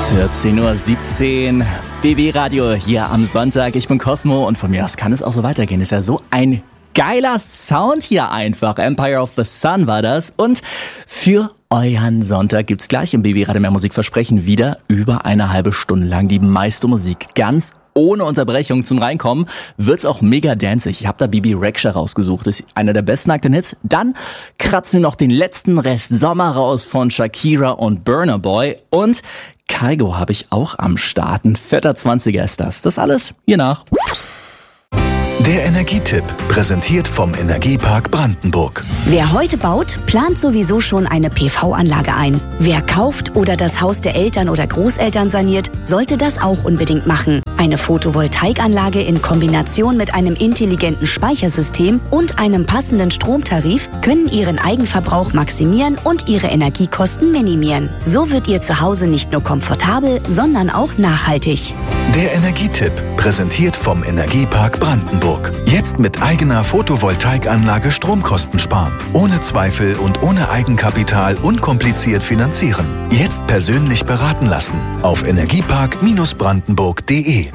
14:17 Uhr, BB Radio hier am Sonntag. Ich bin Cosmo und von mir aus kann es auch so weitergehen. Ist ja so ein geiler Sound hier einfach. Empire of the Sun war das. Und für euren Sonntag gibt's gleich im BB Radio Mehr Musik versprechen wieder über eine halbe Stunde lang die meiste Musik. Ganz ohne Unterbrechung zum Reinkommen wird's auch mega dancig. Ich habe da Bibi Rexha rausgesucht, das ist einer der besten aktuellen Hits. Dann kratzen wir noch den letzten Rest Sommer raus von Shakira und Burna Boy. Und Kygo habe ich auch am Start. Ein fetter 20er ist das. Das alles hier nach. Der Energietipp, präsentiert vom Energiepark Brandenburg. Wer heute baut, plant sowieso schon eine PV-Anlage ein. Wer kauft oder das Haus der Eltern oder Großeltern saniert, sollte das auch unbedingt machen. Eine Photovoltaikanlage in Kombination mit einem intelligenten Speichersystem und einem passenden Stromtarif können Ihren Eigenverbrauch maximieren und Ihre Energiekosten minimieren. So wird Ihr Zuhause nicht nur komfortabel, sondern auch nachhaltig. Der Energietipp, präsentiert vom Energiepark Brandenburg. Jetzt mit eigener Photovoltaikanlage Stromkosten sparen. Ohne Zweifel und ohne Eigenkapital unkompliziert finanzieren. Jetzt persönlich beraten lassen. Auf energiepark-brandenburg.de.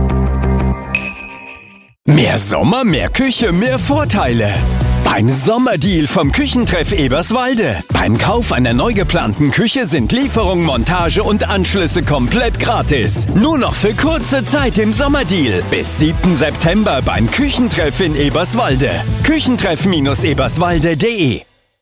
Mehr Sommer, mehr Küche, mehr Vorteile. Beim Sommerdeal vom Küchentreff Eberswalde. Beim Kauf einer neu geplanten Küche sind Lieferung, Montage und Anschlüsse komplett gratis. Nur noch für kurze Zeit im Sommerdeal. Bis 7. September beim Küchentreff in Eberswalde. Küchentreff-eberswalde.de.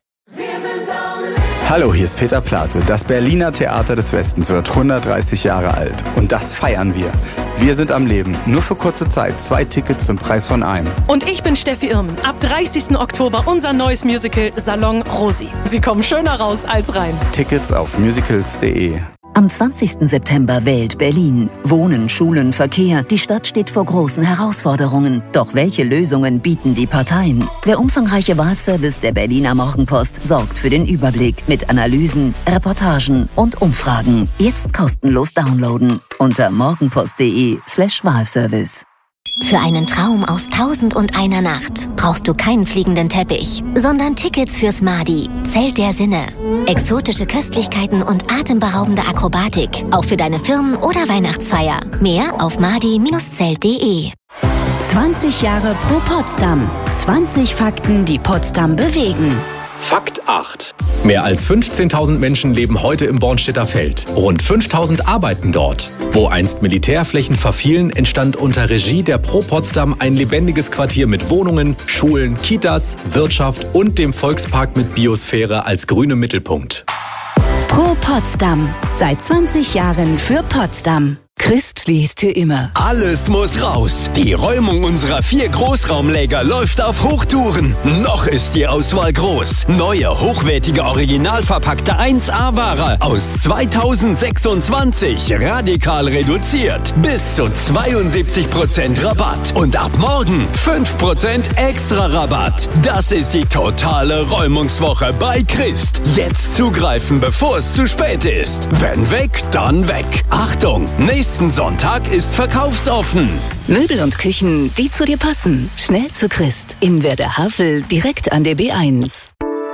Hallo, hier ist Peter Plate. Das Berliner Theater des Westens wird 130 Jahre alt. Und das feiern wir. Wir sind am Leben. Nur für kurze Zeit. 2 Tickets zum Preis von einem. Und ich bin Steffi Irmen. Ab 30. Oktober unser neues Musical Salon Rosi. Sie kommen schöner raus als rein. Tickets auf musicals.de. Am 20. September wählt Berlin. Wohnen, Schulen, Verkehr. Die Stadt steht vor großen Herausforderungen. Doch welche Lösungen bieten die Parteien? Der umfangreiche Wahlservice der Berliner Morgenpost sorgt für den Überblick mit Analysen, Reportagen und Umfragen. Jetzt kostenlos downloaden unter morgenpost.de/Wahlservice. Für einen Traum aus 1001 Nacht brauchst du keinen fliegenden Teppich, sondern Tickets fürs Madi, Zelt der Sinne. Exotische Köstlichkeiten und atemberaubende Akrobatik, auch für deine Firmen- oder Weihnachtsfeier. Mehr auf madi-zelt.de. 20 Jahre pro Potsdam. 20 Fakten, die Potsdam bewegen. Fakt 8. Mehr als 15.000 Menschen leben heute im Bornstedter Feld. Rund 5.000 arbeiten dort. Wo einst Militärflächen verfielen, entstand unter Regie der Pro Potsdam ein lebendiges Quartier mit Wohnungen, Schulen, Kitas, Wirtschaft und dem Volkspark mit Biosphäre als grünem Mittelpunkt. Pro Potsdam. Seit 20 Jahren für Potsdam. Christ liest für immer. Alles muss raus. Die Räumung unserer 4 Großraumläger läuft auf Hochtouren. Noch ist die Auswahl groß. Neue, hochwertige, original verpackte 1A-Ware aus 2026. Radikal reduziert. Bis zu 72% Rabatt. Und ab morgen 5% extra Rabatt. Das ist die totale Räumungswoche bei Christ. Jetzt zugreifen, bevor es zu spät ist. Wenn weg, dann weg. Achtung, nächsten Sonntag ist verkaufsoffen. Möbel und Küchen, die zu dir passen. Schnell zu Christ. Im Werder Havel, direkt an der B1.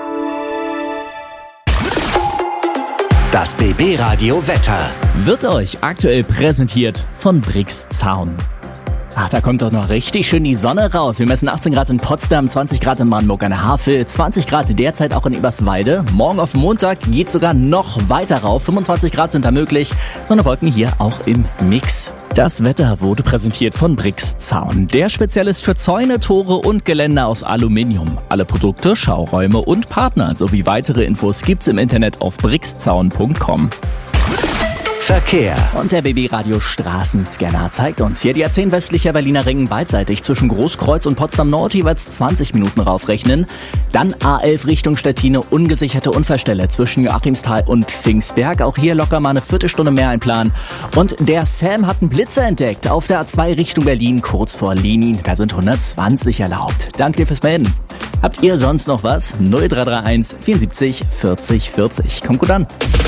Das BB Radio Wetter Wird euch aktuell präsentiert von Brix Zaun. Ach, da kommt doch noch richtig schön die Sonne raus. Wir messen 18 Grad in Potsdam, 20 Grad in Brandenburg an der Havel, 20 Grad derzeit auch in Eberswalde. Morgen auf Montag geht sogar noch weiter rauf. 25 Grad sind da möglich. Sonnenwolken hier auch im Mix. Das Wetter wurde präsentiert von Brix Zaun. Der Spezialist für Zäune, Tore und Geländer aus Aluminium. Alle Produkte, Schauräume und Partner sowie weitere Infos gibt's im Internet auf brixzaun.com. Verkehr. Und der BB Radio Straßenscanner zeigt uns hier die A10 westlicher Berliner Ringen beidseitig zwischen Großkreuz und Potsdam Nord jeweils 20 Minuten raufrechnen. Dann A11 Richtung Stettine, ungesicherte Unfallstelle zwischen Joachimsthal und Pfingstberg. Auch hier locker mal eine Viertelstunde mehr einplanen. Und der Sam hat einen Blitzer entdeckt auf der A2 Richtung Berlin, kurz vor Lenin. Da sind 120 erlaubt. Danke dir fürs Melden. Habt ihr sonst noch was? 0331 74 40 40. Kommt gut an.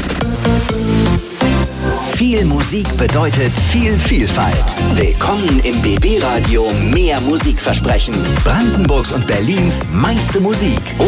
Viel Musik bedeutet viel Vielfalt. Willkommen im BB Radio Mehr Musikversprechen. Brandenburgs und Berlins meiste Musik.